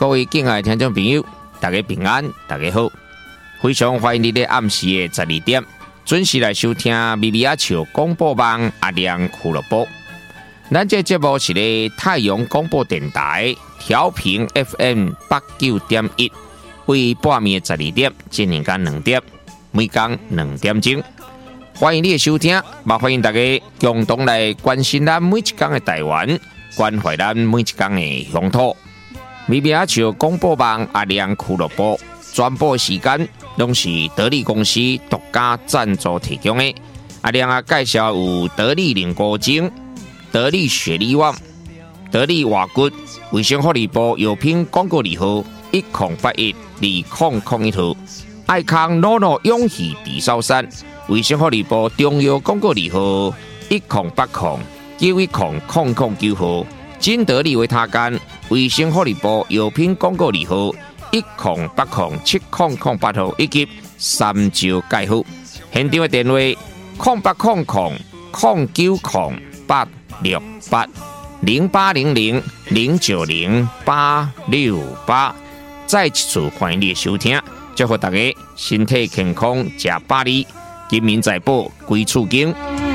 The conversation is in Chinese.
各位敬爱的听众朋友，大家平安，大家好！非常欢迎你在暗时的12点准时来收听咪咪阿笑广播网阿亮俱乐部。咱这节目是咧太阳广播电台调频 FM 89.1，为半暝的12点进行到2点，每天2点钟。欢迎你的收听，也欢迎大家共同来关心咱每一天的台湾，关怀咱每一天的乡土。咪咪阿笑广播网阿亮俱乐部转播时间，拢是得力公司独家赞助提供的。阿亮啊，介绍有得力凝固精、得力雪力旺、得力瓦骨、卫生福利部药品广告字号10812001号，爱康诺诺永续地sau山。卫生福利部中药广告字号1080910009号，金得利维他干，卫生福利部药品广告字号10807008号，以及三招介护。现场的电话08000908600868。再一次欢迎你的收听，祝福大家身体健康，吃百里，金民财宝归厝经。